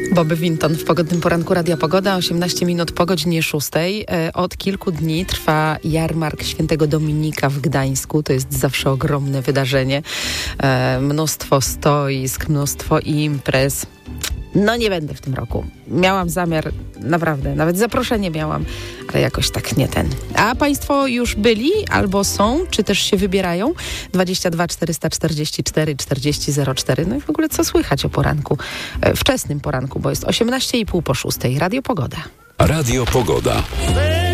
Bobby Vinton w pogodnym poranku Radia Pogoda, 18 minut po godzinie 6. Od kilku dni trwa jarmark Świętego Dominika w Gdańsku. To jest zawsze ogromne wydarzenie. Mnóstwo stoisk, mnóstwo imprez. No nie będę w tym roku. Miałam zamiar, naprawdę, nawet zaproszenie miałam, ale jakoś tak nie ten. A Państwo już byli albo są, czy też się wybierają? 22 444 40 04. No i w ogóle co słychać o poranku? Wczesnym poranku, bo jest 18,5 po 6. Radio Pogoda. Radio Pogoda.